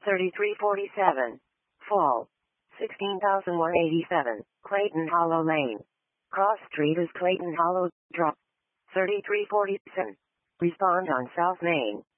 3347. Fall. 16,187. Clayton Hollow Lane. Cross Street is Clayton Hollow. Drop. 3347. Respond on South Main.